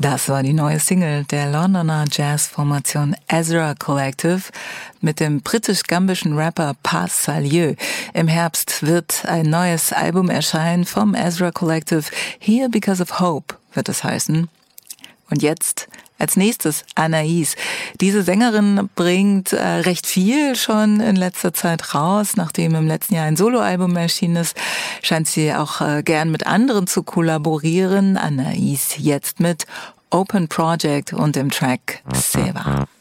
Das war die neue Single der Londoner Jazzformation Ezra Collective mit dem britisch-gambischen Rapper Paz Salieu. Im Herbst wird ein neues Album erscheinen vom Ezra Collective. Here Because of Hope wird es heißen. Und jetzt als nächstes Anaïs. Diese Sängerin bringt recht viel schon in letzter Zeit raus. Nachdem im letzten Jahr ein Soloalbum erschienen ist, scheint sie auch gern mit anderen zu kollaborieren. Anaïs jetzt mit Open Project und dem Track Seva.